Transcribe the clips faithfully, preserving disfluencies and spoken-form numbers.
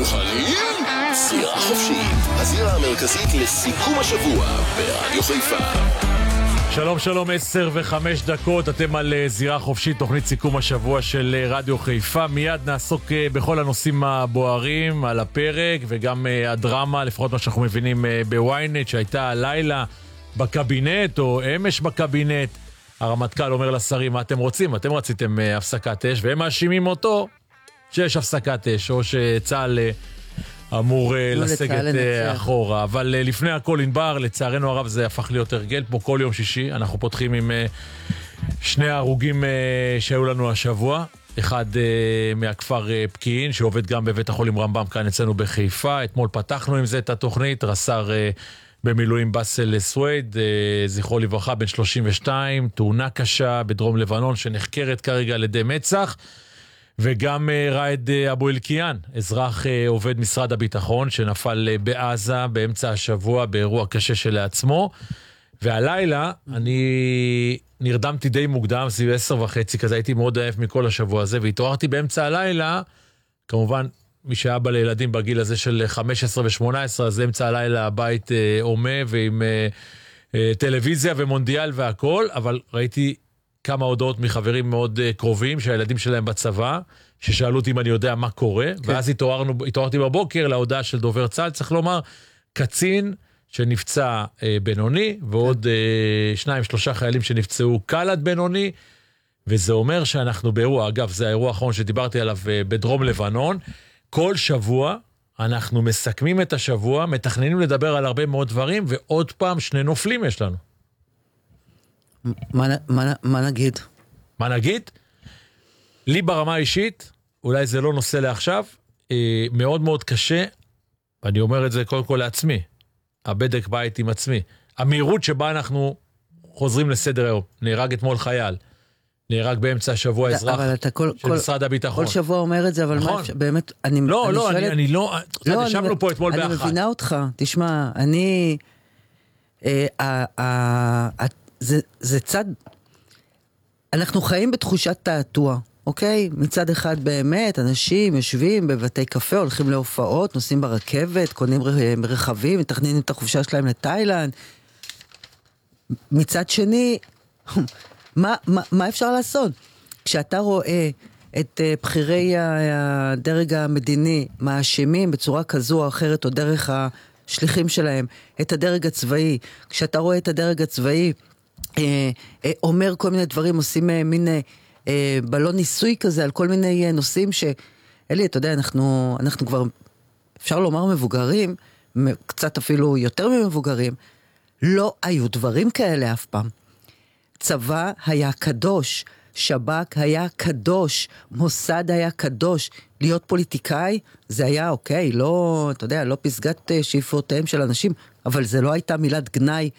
מוכנים? זירה חופשית, הזירה המרכזית לסיכום השבוע ברדיו חיפה. שלום שלום, עשר וחמש דקות, אתם על זירה חופשית, תוכנית סיכום השבוע של רדיו חיפה. מיד נעסוק בכל הנושאים הבוערים על הפרק, וגם הדרמה, לפחות מה שאנחנו מבינים בוויינט, שהייתה הלילה בקבינט, או אמש בקבינט. הרמטכ"ל אומר לשרים, מה אתם רוצים? אתם רציתם הפסקת אש, והם מאשימים אותו שיש הפסקת אש, או שצה"ל אמור לסגת אחורה. אבל לפני הכל, ענבר, לצערנו הרב זה הפך להיות הרגל פה כל יום שישי. אנחנו פותחים עם שני ההרוגים שהיו לנו השבוע. אחד מהכפר פקיעין, שעובד גם בבית החולים רמב"ם כאן אצלנו בחיפה. אתמול פתחנו עם זה את התוכנית, רס"ר במילואים באסל סוויד, זכרו לברכה, בן שלושים ושתיים, תאונה קשה בדרום לבנון שנחקרת כרגע על ידי מצ"ח. וגם ראיד אבו אלקיעאן, אזרח עובד משרד הביטחון, שנפל בעזה באמצע השבוע באירוע קשה שלעצמו. והלילה אני נרדמתי די מוקדם, סביב עשר וחצי, כזה הייתי מאוד עייף מכל השבוע הזה, והתעוררתי באמצע הלילה, כמובן מי שהיה בא לילדים בגיל הזה של חמש עשרה ו-שמונה עשרה, אז אמצע הלילה הבית עומה ועם טלוויזיה ומונדיאל והכל, אבל ראיתי כמה הודעות מחברים מאוד קרובים, שהילדים שלהם בצבא, ששאלו אותי אם אני יודע מה קורה, כן. ואז התעוררנו, התעוררתי בבוקר להודעה של דובר צה"ל, צריך לומר, קצין שנפצע אה, בינוני, ועוד כן. אה, שניים, שלושה חיילים שנפצעו קל עד בינוני, וזה אומר שאנחנו באירוע, אגב, זה האירוע האחרון שדיברתי עליו אה, בדרום לבנון, כל שבוע אנחנו מסכמים את השבוע, מתכננים לדבר על הרבה מאוד דברים, ועוד פעם שני נופלים יש לנו. מה, מה, מה נגיד? מה נגיד? לי ברמה האישית, אולי זה לא נושא לעכשיו, אה, מאוד מאוד קשה, ואני אומר את זה קודם כל לעצמי, הבדק בית עם עצמי, המהירות שבה אנחנו חוזרים לסדר היום, נהרג אתמול חייל, נהרג באמצע השבוע אזרח של כל, משרד הביטחון. כל שבוע אומר את זה, אבל נכון. מה אפשר, באמת, אני, לא, אני לא, שואלת... אני, אני לא, לא ישבנו אני, פה אתמול אני באחת. אני מבינה אותך, תשמע, אני, אה, אה, אה, זה, זה צד, אנחנו חיים בתחושת תעתוע, אוקיי? מצד אחד באמת, אנשים יושבים בבתי קפה, הולכים להופעות, נוסעים ברכבת, קונים רכבים, מתכננים את החופשה שלהם לתאילנד. מצד שני, מה, מה, מה אפשר לעשות? כשאתה רואה את uh, בחירי הדרג המדיני מאשימים בצורה כזו או אחרת, או דרך השליחים שלהם, את הדרג הצבאי, כשאתה רואה את הדרג הצבאי, אה, אה, אומר כל מיני דברים, עושים אה, מין אה, בלון ניסוי כזה, על כל מיני אה, נושאים שאלי, אתה יודע, אנחנו, אנחנו כבר, אפשר לומר מבוגרים, קצת אפילו יותר ממבוגרים, לא היו דברים כאלה אף פעם. צבא היה קדוש, שב"כ היה קדוש, מוסד היה קדוש, להיות פוליטיקאי זה היה אוקיי, לא, אתה יודע, לא פסגת שאיפותיהם של אנשים, אבל זה לא הייתה מילת גנאי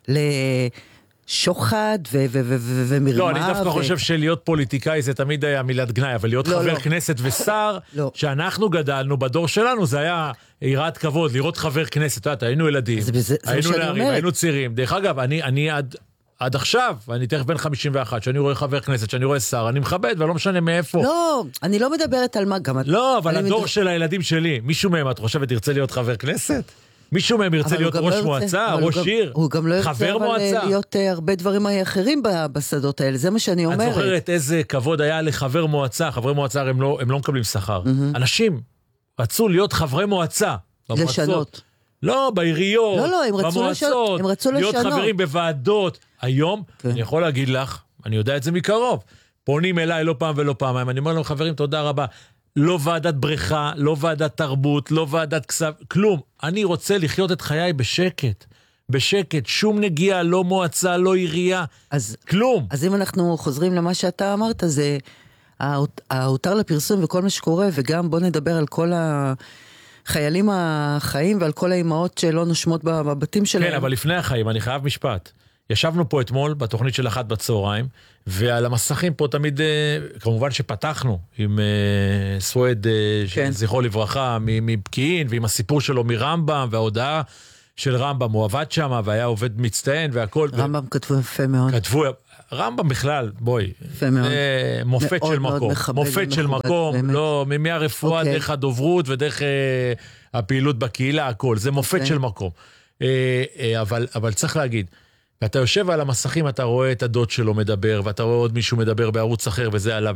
לשוחד ומרמה. לא, אני דווקא חושב שלהיות פוליטיקאי זה תמיד היה מילת גנאי, אבל להיות חבר כנסת ושר, שאנחנו גדלנו בדור שלנו, זה היה יראת כבוד, לראות חבר כנסת, היינו ילדים, היינו נערים, היינו צעירים. דרך אגב, אני עד... עד עכשיו, ואני תכף בן חמישים ואחת, שאני רואה חבר כנסת, שאני רואה שר, אני מכבד, ולא משנה מאיפה. לא, אני לא מדברת על מה גם... לא, אבל הדור מדבר... של הילדים שלי, מישהו מהם, את חושבת, ירצה להיות חבר כנסת? מישהו מהם ירצה להיות ראש לא מועצה, ירצה, ראש עיר, הוא גם לא חבר מועצה? ירצה להיות הרבה דברים אחרים בשדות האלה, זה מה שאני אומרת. את זוכרת איזה כבוד היה לחבר מועצה, חברי מועצה הם לא, הם לא מקבלים שכר. Mm-hmm. אנשים רצו להיות חברי מועצה. לשנות. לא, בעיריות, לא, לא, הם רצו במועצות, לשנות, הם רצו להיות לשנות. חברים בוועדות. היום, כן. אני יכול להגיד לך, אני יודע את זה מקרוב, פונים אליי לא פעם ולא פעמיים, אני אומר להם, חברים, תודה רבה, לא ועדת בריכה, לא ועדת תרבות, לא ועדת כסף, כלום. אני רוצה לחיות את חיי בשקט, בשקט, שום נגיעה, לא מועצה, לא עירייה, אז, כלום. אז אם אנחנו חוזרים למה שאתה אמרת, זה ההותר לפרסום וכל מה שקורה, וגם בוא נדבר על כל ה... חיילים החיים ועל כל האימהות שלא נושמות בבתים שלהם. כן, אבל לפני החיים, אני חייב משפט. ישבנו פה אתמול בתוכנית של אחת בצהריים, ועל המסכים פה תמיד, כמובן שפתחנו עם סוויד, כן. זכרו לברכה, מפקיעין, ועם הסיפור שלו מרמב"ם, וההודעה של רמב"ם, הוא עבד שם, והיה עובד מצטיין, והכל. רמב"ם כתבו יפה מאוד. כתבו, רמב"ם בכלל, בואי, יפה מאוד. זה מופת מאוד של מאוד מקום, מכבד מופת של ומכובד, מקום, באמת. לא, מהרפואה, אוקיי. דרך הדוברות ודרך אה, הפעילות בקהילה, הכל, זה מופת אוקיי. של מקום. אה, אה, אבל, אבל צריך להגיד, ואתה יושב על המסכים, אתה רואה את הדוד שלו מדבר, ואתה רואה עוד מישהו מדבר בערוץ אחר, וזה עליו.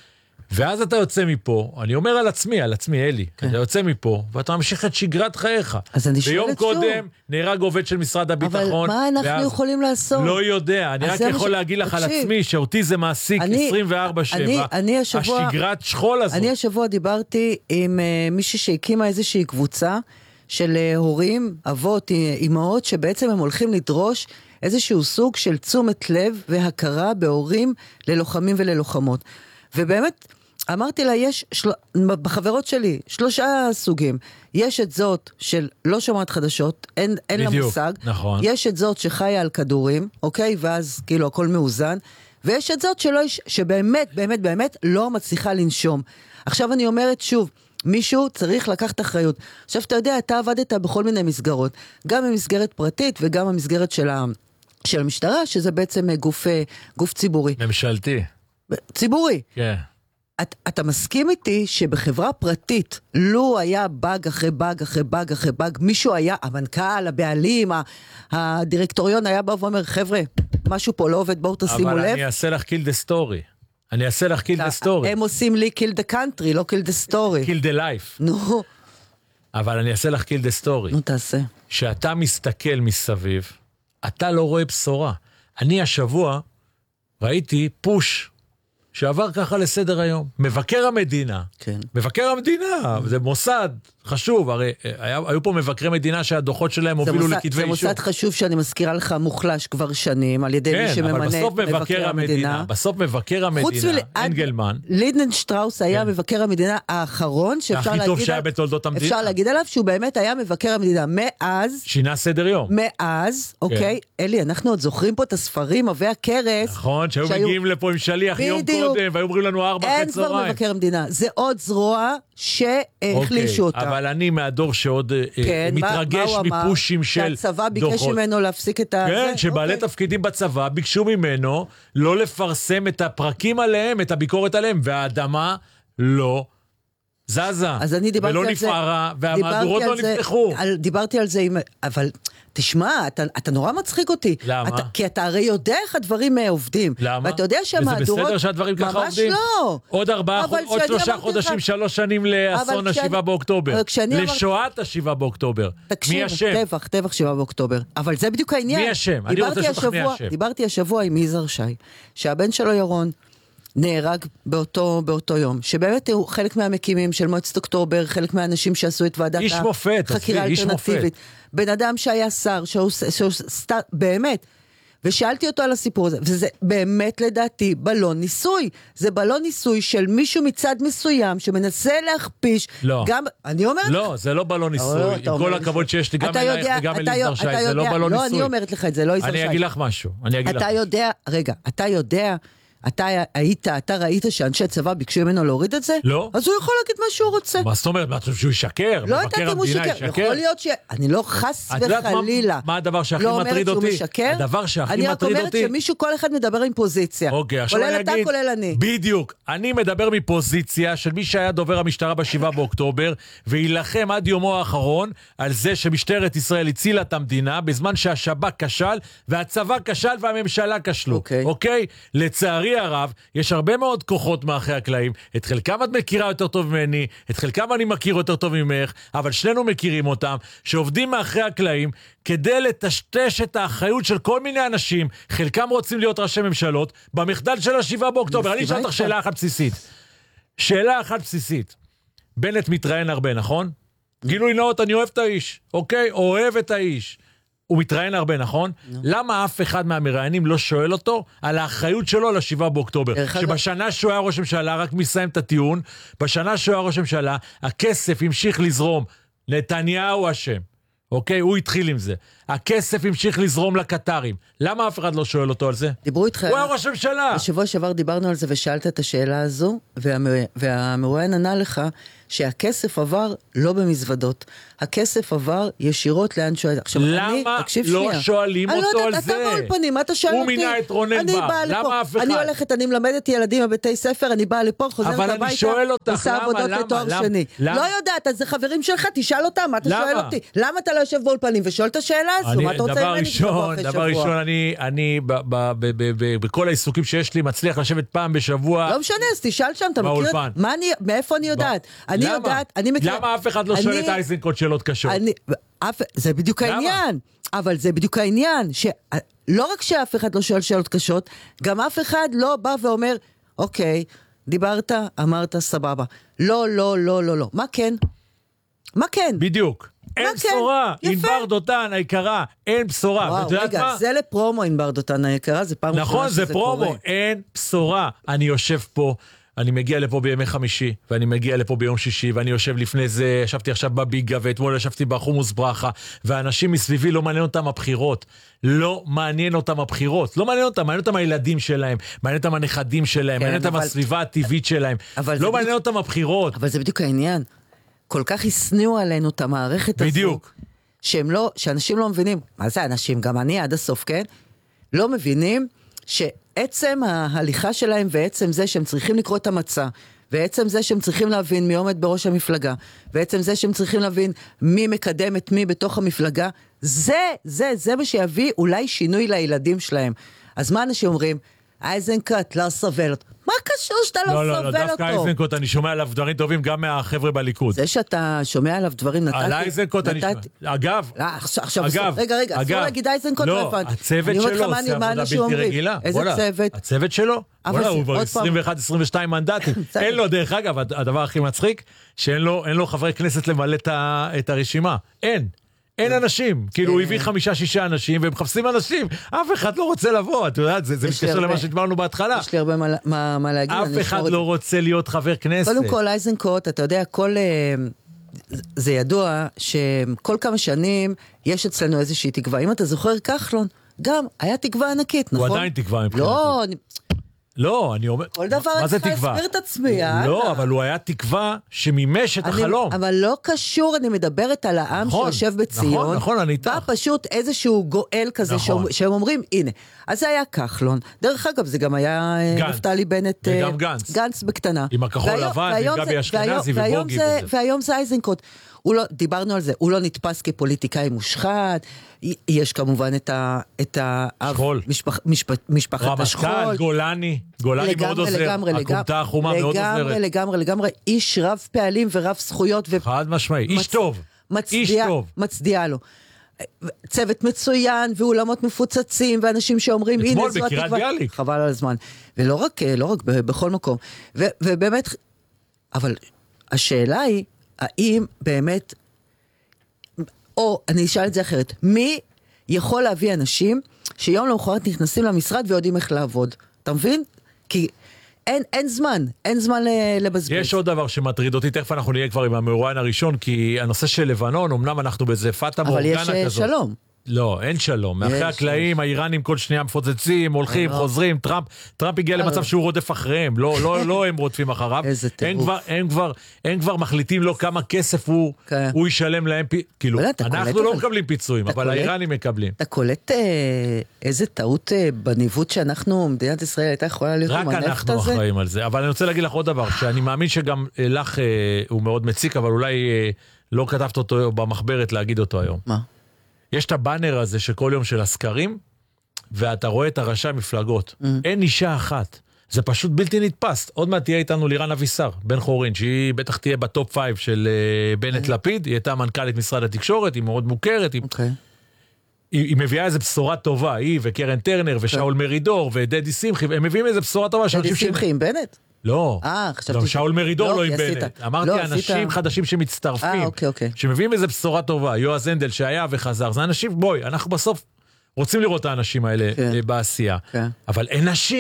ואז אתה יוצא מפה, אני אומר על עצמי, על עצמי, אלי, כן. אתה יוצא מפה, ואתה ממשיך את שגרת חייך. אז אני שואלת ביום שוב. קודם נהרג עובד של משרד הביטחון. אבל מה אנחנו ואז... יכולים לעשות? לא יודע, אני רק יכול ש... להגיד לך תקשיב, על עצמי, שאותי זה מעסיק אני, עשרים וארבע שבע, אני, אני השבוע, השגרת שכול הזאת. אני השבוע דיברתי עם uh, מישהי שהקימה איזושהי קבוצה, של uh, הורים, אבות, אמהות, שבעצם הם הולכים לדרוש איזשהו סוג של תשומת לב והכרה בהורים ללוחמים וללוחמות. ובאמת, אמרתי לה, יש של... בחברות שלי שלושה סוגים. יש את זאת של לא שומעת חדשות, אין, אין לה מושג. נכון. יש את זאת שחיה על כדורים, אוקיי? ואז כאילו הכל מאוזן. ויש את זאת שלא, שבאמת, באמת, באמת לא מצליחה לנשום. עכשיו אני אומרת שוב, מישהו צריך לקחת אחריות. עכשיו אתה יודע, אתה עבדת בכל מיני מסגרות, גם במסגרת פרטית וגם במסגרת של, ה... של המשטרה, שזה בעצם גוף, גוף ציבורי. ממשלתי. ציבורי. כן. את, אתה מסכים איתי שבחברה פרטית, לו היה באג אחרי באג אחרי באג אחרי באג, מישהו היה, המנכ"ל, הבעלים, הדירקטוריון היה בא ואומר, חבר'ה, משהו פה לא עובד, בואו תשימו אבל לב. אבל אני אעשה לך kill the story. אני אעשה לך kill the story. הם עושים לי kill the country, לא kill the story. kill the life. נו. אבל אני אעשה לך kill the story. נו, תעשה. שאתה מסתכל מסביב, אתה לא רואה בשורה. אני השבוע ראיתי פוש שעבר ככה לסדר היום. מבקר המדינה. כן. מבקר המדינה, זה מוסד חשוב, הרי היה, היו פה מבקרי מדינה שהדוחות שלהם הובילו לכתבי אישום. זה מוסד חשוב שאני מזכירה לך מוחלש כבר שנים, על ידי מי שממנה את מבקר המדינה. בסוף מבקר המדינה, אנגלמן. לידנשטראוס היה מבקר המדינה האחרון, שאפשר הכי טוב שהיה בתולדות המדינה. אפשר להגיד עליו שהוא באמת היה מבקר המדינה. מאז... שינה סדר יום. מאז, אוקיי, אלי, אנחנו עוד זוכרים פה את הספרים, עבי הכרס. נכון, שהיו מגיעים לפה עם שליח יום קודם, והיו אומרים לנו ארבע אחרי צהריים. אין כבר מבקר המדינה. זה עוד זרוע שהחלישו אותה. אבל אני מהדור שעוד מתרגש מפושים של דוחות. שהצבא ביקש ממנו להפסיק את זה. כן, שבעלי תפקידים בצבא ביקשו ממנו לא לפרסם את הפרקים עליהם, את הביקורת עליהם, והאדמה לא זזה, ולא נפערה, והמהדורות לא נפתחו. דיברתי על זה, אבל תשמע, אתה נורא מצחיק אותי. למה? כי אתה הרי יודע איך הדברים עובדים. למה? ואתה יודע שהמהדורות... וזה בסדר שהדברים ככה עובדים? ממש לא. עוד ארבעה, עוד שלושה חודשים, שלוש שנים לאסון השבעה באוקטובר. לשואת השבעה באוקטובר. מי אשם? טבח, טבח שבעה באוקטובר. אבל זה בדיוק העניין. מי אשם? אני רוצה שתך מי אשם. דיברתי השבוע עם יזהר שי, שהבן שלו ירון נהרג באותו, באותו יום, שבאמת הוא חלק מהמקימים של מועצת אוקטובר, חלק מהאנשים שעשו את ועדת החקירה האלטרנטיבית. בן אדם שהיה שר, שהוא, שהוא סטאר, באמת, ושאלתי אותו על הסיפור הזה, וזה באמת לדעתי בלון ניסוי, זה בלון ניסוי של מישהו מצד מסוים, שמנסה להכפיש, לא, גם, אני אומרת לא, זה לא בלון ניסוי, עם כל הכבוד שיש לי גם אלייך וגם אל יזהר שי, זה לא בלון ניסוי. לא, אני אומרת לך את זה, לא יזהר שי. אני אגיד לך משהו, אני אגיד לך. אתה יודע, רגע, אתה יודע, אתה היית, אתה ראית שאנשי צבא ביקשו ממנו להוריד את זה? לא. אז הוא יכול להגיד מה שהוא רוצה. מה זאת אומרת? מה, שהוא ישקר? לא יודעת אם הוא שקר. יכול להיות ש... אני לא חס וחלילה. מה הדבר שהכי מטריד אותי? הדבר שהכי מטריד אותי... אני רק אומרת שמישהו, כל אחד מדבר עם פוזיציה. אוקיי, עכשיו אני אגיד... כולל אתה, כולל אני. בדיוק. אני מדבר מפוזיציה של מי שהיה דובר המשטרה בשבעה באוקטובר, וילחם עד יומו האחרון על זה שמשטרת ישראל הצילה את המדינה, בזמן שהשב"כ כשל, והצבא כשל והממשלה כשלו. אוקיי? לצערי הרב, יש הרבה מאוד כוחות מאחורי הקלעים, את חלקם את מכירה יותר טוב ממני, את חלקם אני מכיר יותר טוב ממך, אבל שנינו מכירים אותם, שעובדים מאחורי הקלעים, כדי לטשטש את האחריות של כל מיני אנשים, חלקם רוצים להיות ראשי ממשלות, במחדל של השבעה באוקטובר. אני אשאל אותך שאלה אחת בסיסית. שאלה אחת בסיסית. בנט מתראיין הרבה, נכון? גילוי נאות, אני אוהב את האיש, אוקיי? אוהב את האיש. הוא מתראיין הרבה, נכון? למה אף אחד מהמראיינים לא שואל אותו על האחריות שלו לשבעה באוקטובר? שבשנה שהוא היה ראש ממשלה, רק מסיים את הטיעון, בשנה שהוא היה ראש ממשלה, הכסף המשיך לזרום. נתניהו אשם. אוקיי? הוא התחיל עם זה. הכסף המשיך לזרום לקטרים. למה אף אחד לא שואל אותו על זה? דיברו איתך... הוא היה ראש הממשלה. בשבוע שעבר דיברנו על זה ושאלת את השאלה הזו, והמרואיין ענה לך שהכסף עבר לא במזוודות. הכסף עבר ישירות לאן שואל. למה לא שואלים אותו על זה? אתה באולפנים, מה אתה שואל אותי? הוא מינה את רונן בר. למה אף אחד? אני הולכת, אני מלמדת ילדים בבתי ספר, אני באה לפה, חוזרת הביתה, אבל אני שואל אותך, עושה עבודות לתואר שני. לא יודעת, אז זה חברים שלך, תשאל אותם, מה אתה שואל אותי? למה אתה לא יושב באולפנים ושואל את השאלה הזו? מה אתה רוצה ממני שבוע אחרי שבוע? דבר ראשון, אני בכל העיסוקים שיש לי מצליח לשבת פעם בשבוע. לא משנה, אז תשאל שם, אתה מכיר? מאיפה אני יודעת? אני יודעת, אני מכיר. למה אף אחד לא שואל את אייזנקוט שאלות קשות? זה בדיוק העניין. אבל זה בדיוק העניין, שלא רק שאף אחד לא שואל שאלות קשות, גם אף אחד לא בא ואומר, אוקיי, דיברת, אמרת, סבבה. לא, לא, לא, לא, לא. מה כן? מה כן? בדיוק. אין בשורה, ענבר דותן היקרה, אין בשורה. וואו, רגע, זה לפרומו ענבר דותן היקרה, זה פעם נכון, זה פרומו, אין בשורה. אני יושב פה, אני מגיע לפה בימי חמישי, ואני מגיע לפה ביום שישי, ואני יושב לפני זה, ישבתי עכשיו בביגה, ואתמול ישבתי בחומוס ברכה, ואנשים מסביבי לא מעניין אותם הבחירות. לא מעניין אותם הבחירות. לא מעניין אותם, מעניין אותם הילדים שלהם, מעניין אותם הנכדים שלהם, מעניין אותם הסביבה הטבעית שלהם. לא מעניין אותם הבחירות. אבל זה בדיוק העניין. כל כך הסניעו עלינו את המערכת הזו. בדיוק. שהם לא, שאנשים לא מבינים, מה זה אנשים, גם אני עד הסוף, כן? לא מבינים שעצם ההליכה שלהם ועצם זה שהם צריכים לקרוא את המצע, ועצם זה שהם צריכים להבין מי עומד בראש המפלגה, ועצם זה שהם צריכים להבין מי מקדם את מי בתוך המפלגה, זה, זה, זה מה שיביא אולי שינוי לילדים שלהם. אז מה אנשים אומרים? אייזנקוט לא סובל אותו. מה קשור שאתה לא, לא סובל אותו? לא, לא, דווקא אייזנקוט אני שומע עליו דברים טובים גם מהחבר'ה בליכוד. זה שאתה שומע עליו דברים נתתי... על אייזנקוט אני שומע. אגב, לא, עכשיו, עכשיו, רגע, רגע, אסור להגיד אייזנקוט לא, הצוות שלו עושה עבודה בלתי רגילה. איזה צוות? הצוות שלו? וואלה, הוא כבר עשרים ואחת עשרים ושתיים מנדטים. אין לו, דרך אגב, הדבר הכי מצחיק, שאין לו חברי כנסת למלא את הרשימה. אין. אין אנשים, כאילו הוא הביא חמישה שישה אנשים והם מחפשים אנשים, אף אחד לא רוצה לבוא, את יודעת, זה מתקשר למה שדברנו בהתחלה. יש לי הרבה מה להגיד. אף אחד לא רוצה להיות חבר כנסת. קודם כל אייזנקוט, אתה יודע, זה ידוע שכל כמה שנים יש אצלנו איזושהי תקווה, אם אתה זוכר כחלון, גם היה תקווה ענקית, נכון? הוא עדיין תקווה מבחינתי. לא, לא, אני אומר, כל דבר אני צריכה להסביר את עצמי, לא, אבל הוא היה תקווה שמימש את החלום. אבל לא קשור, אני מדברת על העם שיושב בציון. נכון, נכון, אני איתך. בא פשוט איזשהו גואל כזה, שהם אומרים, הנה, אז זה היה כחלון. דרך אגב, זה גם היה נפתלי בנט, וגם גנץ. גנץ בקטנה. עם הכחול לבן, עם גבי אשכנזי ובוגי. והיום זה אייזנקוט. דיברנו על זה, הוא לא נתפס כפוליטיקאי מושחת, יש כמובן את משפחת השכול. רמטכ"ל, גולני, גולני מאוד עוזר, הקומתה החומה מאוד עוזרת. לגמרי, לגמרי, לגמרי, איש רב פעלים ורב זכויות. חד משמעי, איש טוב, איש טוב. מצדיע לו. צוות מצוין, ואולמות מפוצצים, ואנשים שאומרים, הנה זו התקווה. חבל על הזמן. ולא רק, לא רק, בכל מקום. ובאמת, אבל השאלה היא, האם באמת, או אני אשאל את זה אחרת, מי יכול להביא אנשים שיום למחרת נכנסים למשרד ויודעים איך לעבוד? אתה מבין? כי אין, אין זמן, אין זמן לבזבז. יש עוד דבר שמטריד אותי, תכף אנחנו נהיה כבר עם המרואיין הראשון, כי הנושא של לבנון, אמנם אנחנו בזה פתה מורגנה כזאת. אבל יש שלום. לא, אין שלום. מאחרי הקלעים, האיראנים כל שנייה מפוצצים, הולכים, חוזרים, טראמפ, טראמפ הגיע למצב שהוא רודף אחריהם, לא, לא, לא הם רודפים אחריו. הם כבר, הם כבר, הם כבר מחליטים לו כמה כסף הוא, הוא ישלם להם, כאילו, אנחנו לא מקבלים פיצויים, אבל האיראנים מקבלים. אתה קולט איזה טעות בניווט שאנחנו, מדינת ישראל הייתה יכולה להיות עם הנפט הזה? רק אנחנו אחראים על זה, אבל אני רוצה להגיד לך עוד דבר, שאני מאמין שגם לך הוא מאוד מציק, אבל אולי לא כתבת אותו במחברת להגיד אותו היום. מה? יש את הבאנר הזה שכל יום של הסקרים, ואתה רואה את הראשי המפלגות. Mm. אין אישה אחת. זה פשוט בלתי נתפס. עוד מעט תהיה איתנו לירן אבישר, בן חורין, שהיא בטח תהיה בטופ פייב של uh, בנט okay. לפיד, היא הייתה מנכ"לית משרד התקשורת, היא מאוד מוכרת, היא, okay. היא, היא מביאה איזו בשורה טובה, היא וקרן טרנר ושאול okay. מרידור ודדי שמחי, הם מביאים איזו בשורה טובה. דדי שמחי עם בנט? לא, גם שאול מרידור לא עם בנט. אמרתי אנשים חדשים שמצטרפים, שמביאים איזו בשורה טובה, יועז הנדל שהיה וחזר, זה אנשים, בואי, אנחנו בסוף רוצים לראות את האנשים האלה בעשייה, אבל אין נשים,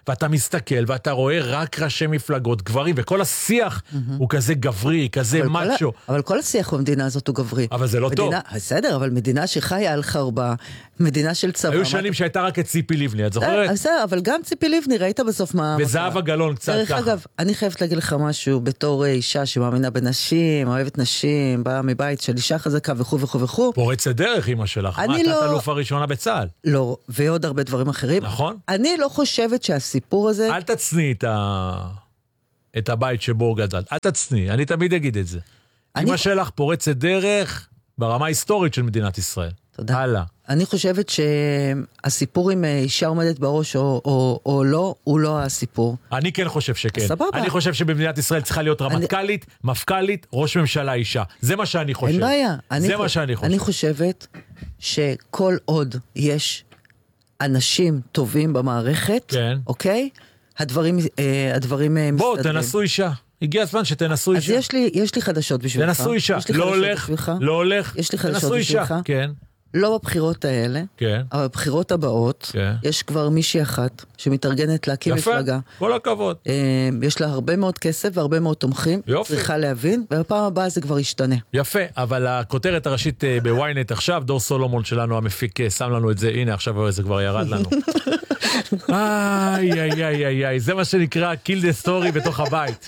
ואתה מסתכל ואתה רואה רק ראשי מפלגות, גברים, וכל השיח הוא כזה גברי, כזה מאצ'ו. אבל כל השיח במדינה הזאת הוא גברי. אבל זה לא טוב. בסדר, אבל מדינה שחיה על חרבה, מדינה של צבא. היו שנים שהייתה רק את ציפי לבני, את זוכרת? בסדר, אבל גם ציפי לבני, ראית בסוף מה... וזהב הגלון קצת ככה. דרך אגב, אני חייבת להגיד לך משהו, בתור אישה שמאמינה בנשים, אוהבת נשים, באה מבית של אישה חזקה וכו' וכו' וכו'. פורצת דרך, אמא שלך. מה, אתה תלוף הראשונה בצה"ל? לא, ועוד הרבה דברים אחרים. נכון. אני לא חושבת שהסיפור הזה... אל תצני את ה... את הבית שבו גדלת. אל תצני, אני תמיד אגיד את זה. אמא שלך פורצת דרך ברמה ההיסטורית של מדינת ישראל. תודה. הלאה. אני חושבת שהסיפור עם אישה עומדת בראש או, או, או לא, הוא לא הסיפור. אני כן חושב שכן. סבבה. אני חושב שבמדינת ישראל צריכה להיות רמטכ"לית, אני... מפכ"לית, ראש ממשלה אישה. זה מה שאני חושב. אין בעיה. זה אני מה ח... שאני חושב. אני חושבת שכל עוד יש אנשים טובים במערכת, כן. אוקיי? הדברים, אה, הדברים מסתדרים. בוא, תנסו אישה. הגיע הזמן שתנסו אישה. אז יש לי, יש לי חדשות בשבילך. תנסו אישה. לא הולך, לא הולך. יש לי חדשות בשבילך. כן. לא בבחירות האלה, כן. אבל בבחירות הבאות, כן. יש כבר מישהי אחת שמתארגנת להקים יפה, מפלגה. כל הכבוד. יש לה הרבה מאוד כסף והרבה מאוד תומכים. יופי. צריכה להבין, ובפעם הבאה זה כבר ישתנה. יפה, אבל הכותרת הראשית בוויינט עכשיו, דור סולומון שלנו, המפיק, שם לנו את זה, הנה עכשיו זה כבר ירד לנו. איי, איי, איי, איי, איי, זה מה שנקרא kill the story בתוך הבית.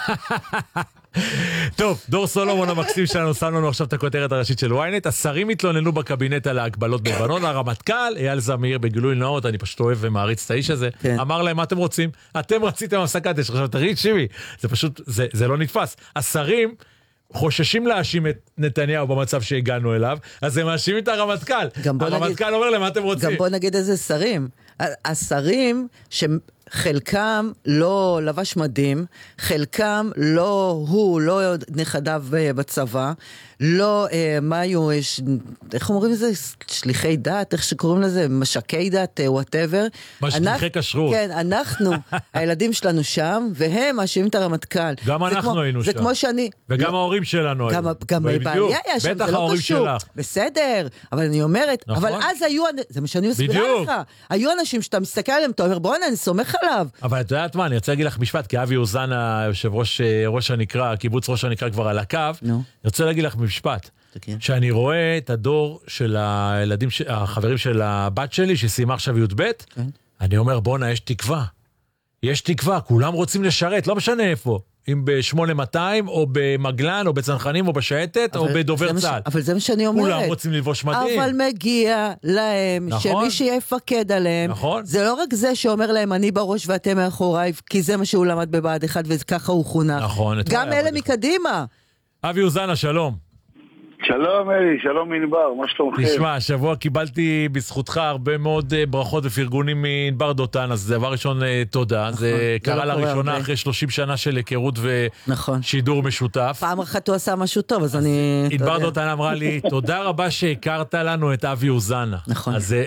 טוב, דור סולומון המקסים שלנו שם לנו עכשיו את הכותרת הראשית של וויינט. השרים התלוננו בקבינט על ההגבלות בלבנון. הרמטכ"ל אייל זמיר, בגילוי נאות, אני פשוט אוהב ומעריץ את האיש הזה, כן. אמר להם מה אתם רוצים? אתם רציתם הפסקת אש. עכשיו תראי שימי, זה פשוט, זה, זה לא נתפס. השרים חוששים להאשים את נתניהו במצב שהגענו אליו, אז הם מאשימים את הרמטכ"ל. הרמטכ"ל נגיד, אומר להם מה אתם רוצים? גם בוא נגיד איזה שרים. השרים שחלקם לא לבש מדים, חלקם לא הוא, לא נכדיו בצבא, לא, מה היו, איך אומרים לזה? שליחי דת, איך שקוראים לזה? משקי דת, whatever. משליחי כשרות. כן, אנחנו, הילדים שלנו שם, והם מאשימים את הרמטכ"ל. גם אנחנו היינו שם. זה כמו שאני... וגם ההורים שלנו היינו. גם בעיה היה שם, זה לא קשור. בסדר, אבל אני אומרת, אבל אז היו, זה מה שאני מסבירה לך, היו אנשים שאתה מסתכל עליהם, אתה אומר, בוא'נה, אני סומך עליו. אבל את יודעת מה, אני רוצה להגיד לך משפט, כי אבי אוזנה, יושב ראש ראש הנקרא, קיבוץ ראש הנקרא כבר על הקו, אני רוצה להגיד לך משפט, שאני רואה את הדור של הילדים, החברים של הבת שלי, שסיימה עכשיו י"ב, אני אומר, בוא'נה, יש תקווה. יש תקווה, כולם רוצים לשרת, לא משנה איפה. אם ב-שמונה מאתיים, או במגלן, או בצנחנים, או בשייטת, או בדובר צה"ל. אבל זה מה שאני אומרת. כולם רוצים לבוש מדים. אבל מגיע להם, שמי שיפקד עליהם, זה לא רק זה שאומר להם, אני בראש ואתם מאחוריי, כי זה מה שהוא למד בבה"ד אחד, וככה הוא חונך. נכון. גם אלה מקדימה. אבי אוזנה, שלום. שלום אלי, שלום ענבר, מה שלומכם? תשמע, השבוע קיבלתי בזכותך הרבה מאוד ברכות ופרגונים מענבר דותן, אז דבר ראשון תודה, זה קרה לראשונה אחרי שלושים שנה של היכרות ושידור משותף. פעם אחת הוא עשה משהו טוב, אז אני... ענבר דותן אמרה לי, תודה רבה שהכרת לנו את אבי אוזנה. נכון. אז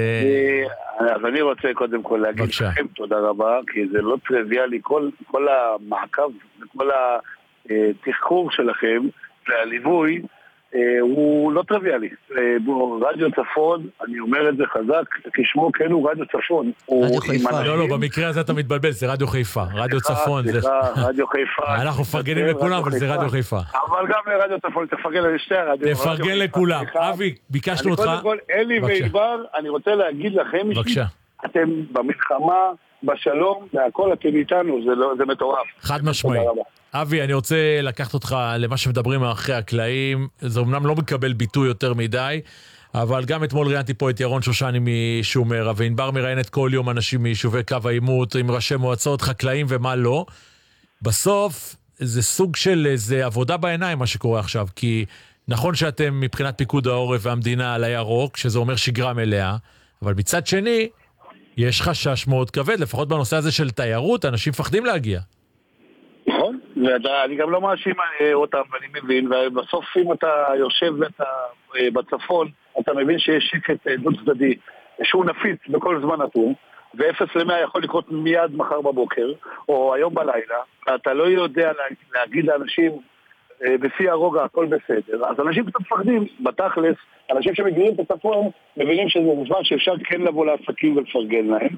אני רוצה קודם כל להגיד לכם תודה רבה, כי זה לא טריוויאלי, כל המעקב וכל התחקור שלכם והליווי, הוא לא טריוויאלי. רדיו צפון, אני אומר את זה חזק, כשמו כן הוא רדיו צפון. רדיו חיפה. לא, לא, במקרה הזה אתה מתבלבל, זה רדיו חיפה. רדיו צפון. סליחה, רדיו חיפה. אנחנו מפרגנים לכולם, אבל זה רדיו חיפה. אבל גם לרדיו צפון, תפרגן לשתי הרדיו. תפרגן לכולם. אבי, ביקשנו אותך. קודם כל, אלי וענבר, אני רוצה להגיד לכם, בבקשה. אתם במלחמה, בשלום, והכל אתם איתנו, זה מטורף. חד משמעי. אבי, אני רוצה לקחת אותך למה שמדברים אחרי הקלעים, זה אמנם לא מקבל ביטוי יותר מדי, אבל גם אתמול ראיינתי פה את ירון שושני משומרה, וענבר מראיינת כל יום אנשים מיישובי קו העימות, עם ראשי מועצות, חקלאים ומה לא. בסוף, זה סוג של איזה עבודה בעיניים מה שקורה עכשיו, כי נכון שאתם מבחינת פיקוד העורף והמדינה על הירוק, שזה אומר שגרה מלאה, אבל מצד שני, יש חשש מאוד כבד, לפחות בנושא הזה של תיירות, אנשים מפחדים להגיע. נכון, ואני גם לא מאשים אותם, ואני מבין, ובסוף אם אתה יושב בצפון, אתה מבין שיש שקט דו צדדי, שהוא נפיץ בכל זמן נתון, ואפס למאה יכול לקרות מיד מחר בבוקר, או היום בלילה, אתה לא יודע להגיד לאנשים, בפי הרוגע הכל בסדר, אז אנשים קצת מפחדים, בתכלס, אנשים שמגיעים את הצפון, מבינים שזה זמן שאפשר כן לבוא לעסקים ולפרגן להם,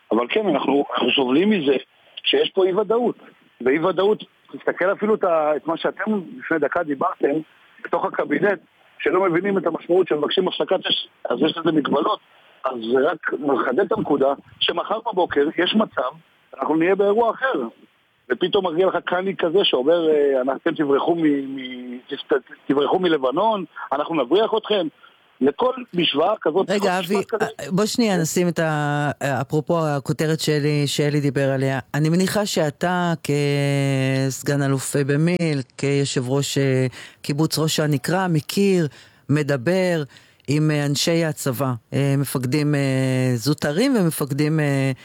אבל כן, אנחנו, אנחנו סובלים מזה שיש פה אי ודאות. ואי ודאות, תסתכל אפילו את, את מה שאתם לפני דקה דיברתם, בתוך הקבינט, שלא מבינים את המשמעות שמבקשים הפסקת אש, אז יש לזה מגבלות. אז זה רק מחדד את הנקודה, שמחר בבוקר יש מצב, אנחנו נהיה באירוע אחר. ופתאום מרגיע לך קני כזה שאומר, אתם תברחו, מ, מ, תברחו מלבנון, אנחנו נבריח אתכם. לכל משוואה כזאת... רגע, אבי, בוא שנייה נשים את ה... אפרופו הכותרת שלי, שאלי דיבר עליה. אני מניחה שאתה כסגן אלוף במיל, כיושב ראש קיבוץ ראש הנקרה, מכיר, מדבר עם אנשי הצבא, מפקדים זוטרים ומפקדים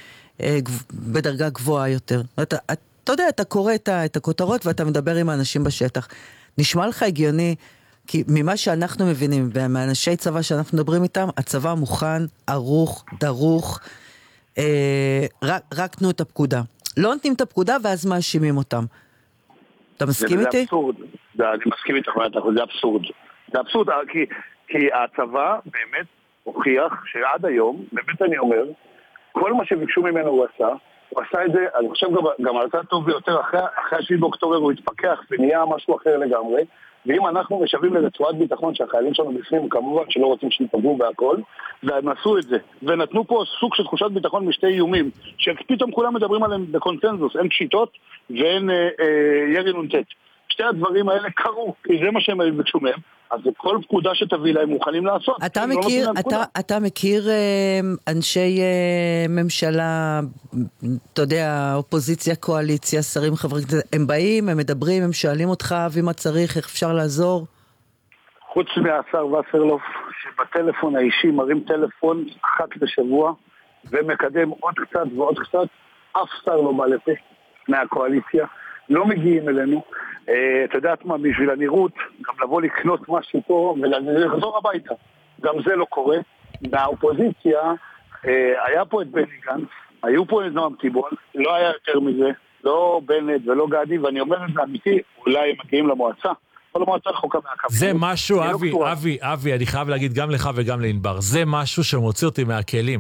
בדרגה גבוהה יותר. אתה, אתה יודע, אתה קורא את הכותרות ואתה מדבר עם האנשים בשטח. נשמע לך הגיוני... כי ממה שאנחנו מבינים, ומאנשי צבא שאנחנו מדברים איתם, הצבא מוכן, ערוך, דרוך, אה, רק, רק תנו את הפקודה. לא נותנים את הפקודה ואז מאשימים אותם. אתה מסכים זה, איתי? זה אבסורד. זה, אני מסכים איתך, זה אבסורד. זה אבסורד, כי, כי הצבא באמת הוכיח שעד היום, באמת אני אומר, כל מה שביקשו ממנו הוא עשה, הוא עשה את זה, אני חושב גם, גם על זה טוב ביותר, אחרי, אחרי השביעי באוקטובר הוא התפכח ונהיה משהו אחר לגמרי, ואם אנחנו משווים לרצועת ביטחון שהחיילים שלנו בפנים, כמובן שלא רוצים שיפגעו בהכל, והם עשו את זה, ונתנו פה סוג של תחושת ביטחון משתי איומים, שפתאום כולם מדברים עליהם בקונצנזוס, אין פשיטות ואין אה, אה, ירי נונטט. שתי הדברים האלה קרו, כי זה מה שהם ביקשו מהם, אז כל פקודה שתביא להם מוכנים לעשות. אתה מכיר, לא אתה, אתה מכיר אה, אנשי אה, ממשלה, אתה יודע, אופוזיציה, קואליציה, שרים, חברי, הם באים, הם מדברים, הם שואלים אותך, ומה צריך, איך אפשר לעזור? חוץ מהשר וסרלוף, שבטלפון האישי מרים טלפון אחת בשבוע, ומקדם עוד קצת ועוד קצת, אף שר לא בא לפה מהקואליציה, לא מגיעים אלינו. אתה יודעת מה, בשביל הנראות, גם לבוא לקנות משהו פה ולחזור הביתה. גם זה לא קורה. מהאופוזיציה, היה פה את בני גנץ, היו פה את נועם תיבון, לא היה יותר מזה, לא בנט ולא גדי, ואני אומר את זה אמיתי, אולי הם מגיעים למועצה, או למועצה רחוקה מהקו. זה משהו, אבי, אבי, אבי, אני חייב להגיד גם לך וגם לענבר, זה משהו שמוציא אותי מהכלים.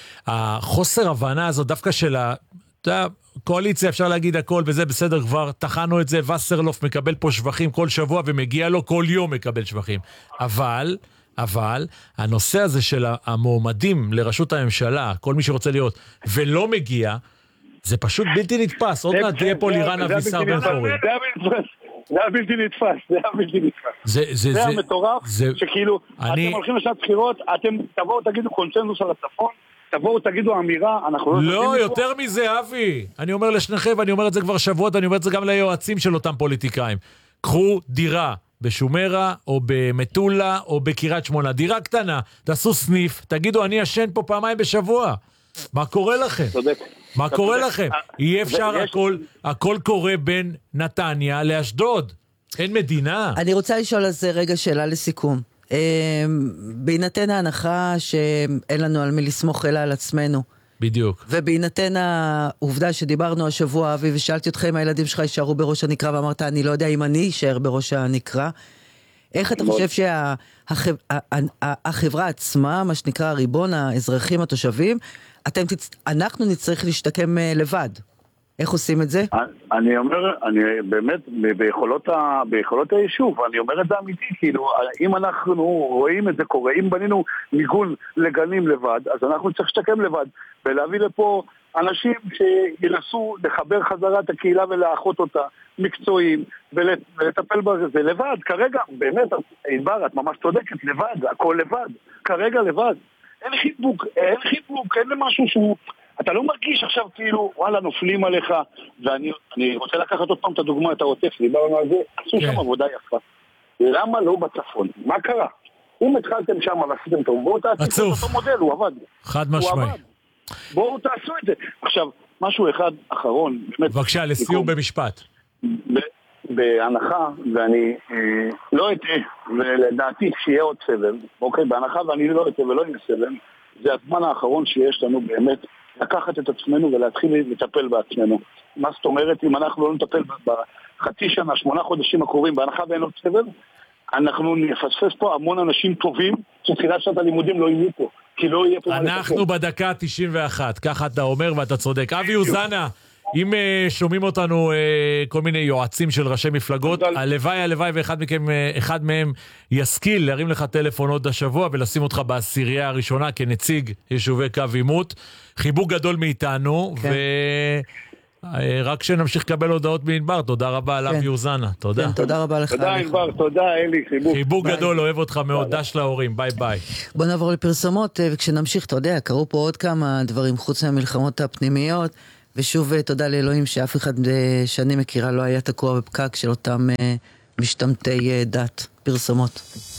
החוסר הבנה הזו דווקא של ה... קואליציה, אפשר להגיד הכל, וזה בסדר כבר, תחנו את זה, וסרלוף מקבל פה שבחים כל שבוע, ומגיע לו כל יום מקבל שבחים. אבל, אבל, הנושא הזה של המועמדים לראשות הממשלה, כל מי שרוצה להיות, ולא מגיע, זה פשוט בלתי נתפס. עוד מעט תהיה פה לירן אבישר בן חורי. זה היה בלתי נתפס, זה היה בלתי נתפס. זה היה מטורף, שכאילו, אתם הולכים לשנת בחירות, אתם תבואו, תגידו קונצנזוס על הצפון, תבואו, תגידו אמירה, אנחנו לא... לא, יותר מזה, אבי. אני אומר לשניכם, ואני אומר את זה כבר שבועות, ואני אומר את זה גם ליועצים של אותם פוליטיקאים. קחו דירה בשומרה, או במטולה, או בקירת שמונה. דירה קטנה, תעשו סניף, תגידו, אני ישן פה פעמיים בשבוע. מה קורה לכם? צודק. מה קורה לכם? אי אפשר הכל, הכל קורה בין נתניה לאשדוד. אין מדינה. אני רוצה לשאול על זה רגע שאלה לסיכום. בהינתן ההנחה שאין לנו על מי לסמוך אלא על עצמנו. בדיוק. ובהינתן העובדה שדיברנו השבוע, אבי, ושאלתי אותך אם הילדים שלך יישארו בראש הנקרה, ואמרת, אני לא יודע אם אני אשאר בראש הנקרה. איך אתה חושב שהחברה עצמה, מה שנקרא הריבון, האזרחים, התושבים, אנחנו נצטרך להשתקם לבד? איך עושים את זה? אני אומר, אני באמת, ביכולות, ה, ביכולות היישוב, אני אומר את זה אמיתי, כאילו, אם אנחנו רואים את זה קורה, אם בנינו מיגון לגנים לבד, אז אנחנו צריך להשתקם לבד, ולהביא לפה אנשים שינסו לחבר חזרה את הקהילה ולאחות אותה, מקצועיים, ולטפל בזה לבד. כרגע, באמת, ענבר, את ממש צודקת, לבד, הכל לבד, כרגע לבד. אין חיבוק, אין חיבוק, אין משהו שהוא... אתה לא מרגיש עכשיו כאילו, וואלה, נופלים עליך, ואני אני רוצה לקחת עוד פעם את הדוגמה, את העוטף, דיברנו על זה, עשו שם עבודה יפה. למה לא בצפון? מה קרה? אם התחלתם שם ועשיתם טוב, בואו תעשו את אותו מודל, הוא עבד. חד משמעי. בואו תעשו את זה. עכשיו, משהו אחד אחרון, באמת... בבקשה, לסיום במשפט. בהנחה, ואני לא אטעה, ולדעתי שיהיה עוד סבב, אוקיי, בהנחה ואני לא אטעה ולא יהיה סבב, זה הזמן האחרון שיש לנו באמת לקחת את עצמנו ולהתחיל לטפל בעצמנו. מה זאת אומרת, אם אנחנו לא נטפל בחצי שנה, שמונה חודשים הקרובים, בהנחה ואין עוד סבב, אנחנו נפספס פה המון אנשים טובים, שתחילת שנת הלימודים לא יהיו פה. כי לא יהיה פה מה לתקן. אנחנו בדקה תשעים ואחת, ככה אתה אומר ואתה צודק. אבי אוזנה, אם uh, שומעים אותנו uh, כל מיני יועצים של ראשי מפלגות, הלוואי, הלוואי ואחד מכם, uh, אחד מהם ישכיל להרים לך טלפון עוד השבוע ולשים אותך בעשירייה הראשונה כנציג יישובי קו עימות. חיבוק גדול מאיתנו, כן. ורק שנמשיך לקבל הודעות מענבר. תודה רבה על אבי אוזנה. תודה. כן, תודה רבה לך. תודה ענבר, תודה אלי, חיבוק. חיבוק גדול, אוהב אותך מאוד, דש להורים, ביי ביי. בוא נעבור לפרסומות, וכשנמשיך, אתה יודע, קראו פה עוד כמה דברים חוץ מהמלחמות הפנימיות, ושוב תודה לאלוהים שאף אחד שאני מכירה לא היה תקוע בפקק של אותם משתמטי דת. פרסומות.